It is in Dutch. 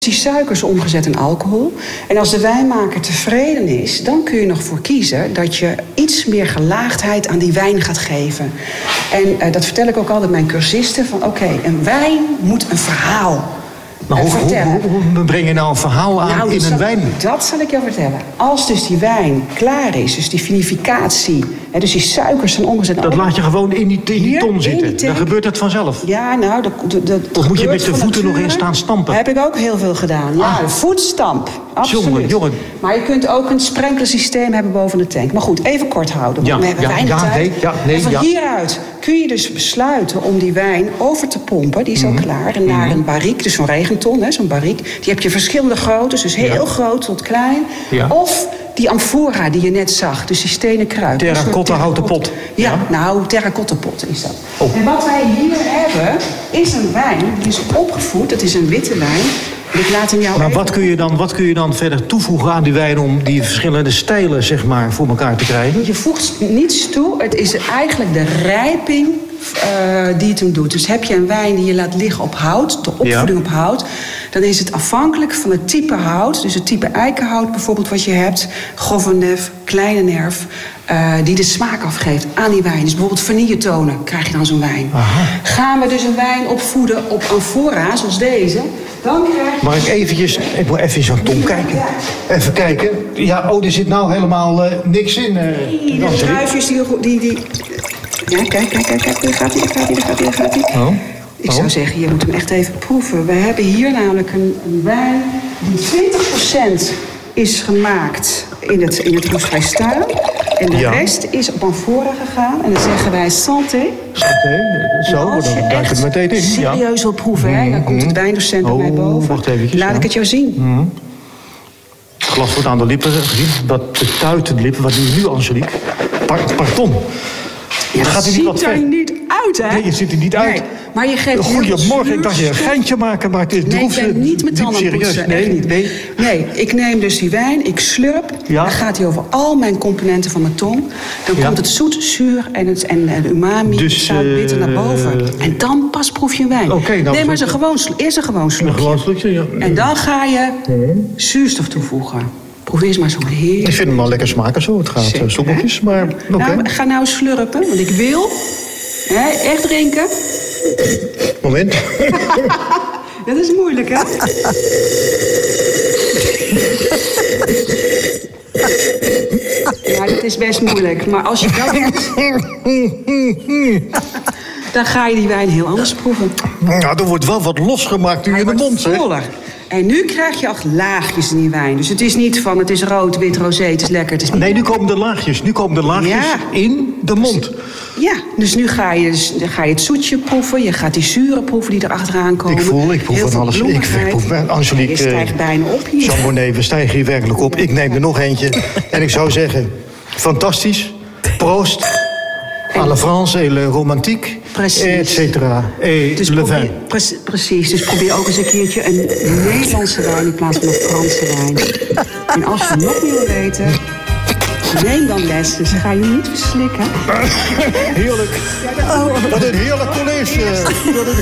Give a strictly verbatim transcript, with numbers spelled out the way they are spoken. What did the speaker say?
die suikers omgezet in alcohol. En als de wijnmaker tevreden is, dan kun je nog voor kiezen dat je iets meer gelaagdheid aan die wijn gaat geven. En uh, dat vertel ik ook altijd mijn cursisten. Van oké, okay, een wijn moet een verhaal Maar hoe, hoe, hoe, hoe breng je nou een verhaal aan nou, in een zal, wijn? Dat zal ik jou vertellen. Als dus die wijn klaar is, dus die vinificatie, hè, dus die suikers zijn omgezet. Dat laat je gewoon in die, in die ton zitten. Die dan gebeurt het vanzelf. Ja, nou, dat, dat, dat Of moet je met de voeten nog in staan stampen? Heb ik ook heel veel gedaan. Ja, ah. voetstamp. Absoluut. Jongen, jongen. Maar je kunt ook een sprenklersysteem hebben boven de tank. Maar goed, even kort houden, want ja, we hebben ja, weinig ja, tijd. Nee, ja, nee, en van ja. hieruit kun je dus besluiten om die wijn over te pompen. Die is mm-hmm. al klaar. En naar mm-hmm. een barrique, dus zo'n regenton, hè, zo'n barrique. Die heb je verschillende groottes, dus heel ja. groot tot klein. Ja. Of die amfora die je net zag, dus die stenen kruid. Terracotta houten pot. Ja, ja. nou, terracotta pot is dat. Oh. En wat wij hier hebben, is een wijn, die is opgevoed. Dat is een witte wijn. Ik laat hem jou maar even... wat kun, je dan, wat kun je dan verder toevoegen aan die wijn om die verschillende stijlen zeg maar, voor elkaar te krijgen? Je voegt niets toe. Het is eigenlijk de rijping uh, die het hem doet. Dus heb je een wijn die je laat liggen op hout, de opvoeding ja. op hout, dan is het afhankelijk van het type hout, dus het type eikenhout bijvoorbeeld wat je hebt, Grovennef, kleine nerf, uh, die de smaak afgeeft aan die wijn. Dus bijvoorbeeld vanilletonen krijg je dan zo'n wijn. Aha. Gaan we dus een wijn opvoeden op amfora, zoals deze, dan krijg je... Mag ik eventjes, ik moet even in zo'n ton kijken. Even kijken. Ja, oh, er zit nou helemaal uh, niks in. Uh, nee, de druifjes die, die, die... Ja, kijk, kijk, kijk, kijk, daar gaat hij, daar gaat hij, daar gaat hij, daar gaat hij. Oh. Ik zou zeggen, je moet hem echt even proeven. We hebben hier namelijk een, een wijn die twintig procent is gemaakt in het, in het roestvrij stijl. En de ja. rest is op amfora gegaan. En dan zeggen wij santé. Santé, zo, als je dan duikt het meteen in. serieus ja. wil proeven, hè, dan komt het wijndocent bij oh, mij boven. Wacht eventjes, Laat ja. ik het jou zien. Mm-hmm. Het glas wordt aan de lippen gezien. Dat betuigt de lippen, wat doe je nu, Angelique? Par- pardon. Ja, dat gaat ziet niet er niet uit, hè? Nee, je ziet er niet uit. Nee, maar je geeft Goedemorgen, ik dacht je een geintje maken, maar het is nee, droef, ik ben niet met tanden serieus. poetsen, Nee, echt niet. nee. Nee, ik neem dus die wijn, ik slurp. Ja. Dan gaat hij over al mijn componenten van mijn tong. Dan ja. komt het zoet, zuur en het en, en umami, dus, het zout, bitter naar boven. Uh, en dan pas proef je wijn. Okay, nee, maar ze gewoon, eerst een gewoon slukje. Een gewoon slukje, ja. En dan ga je zuurstof toevoegen. Probeer eens maar zo heerlijk. Ik vind hem wel lekker smaken zo. Het gaat Zeker, soepeltjes, maar oké. Okay. Nou, ga nou slurpen, want ik wil hè, echt drinken. Moment. Dat is moeilijk, hè? Ja, dat is best moeilijk. Maar als je dat doet, dan ga je die wijn heel anders proeven. Nou, er wordt wel wat losgemaakt nu in de mond, hè? Voller. En nu krijg je echt laagjes in die wijn. Dus het is niet van, het is rood, wit, rosé, het is lekker. Het is niet nee, nu komen de laagjes. Nu komen de laagjes ja. in de mond. Ja, dus nu ga je, dus, dan ga je het zoetje proeven. Je gaat die zuren proeven die er achteraan komen. Ik voel, ik proef van alles. Ik, ik proef, Angelique, je stijgt bijna op hier. Jean-Bonnet, we stijgen hier werkelijk op. Ik neem er nog eentje. En ik zou zeggen, fantastisch. Proost. À la France et le romantique. Precies. Et cetera. Et dus le probeer, vin. Pre- precies, dus probeer ook eens een keertje een Nederlandse wijn in plaats van een Franse wijn. En als je nog meer wil weten, neem dan les. Dus ga je niet verslikken. Heerlijk. Wat een heerlijk college.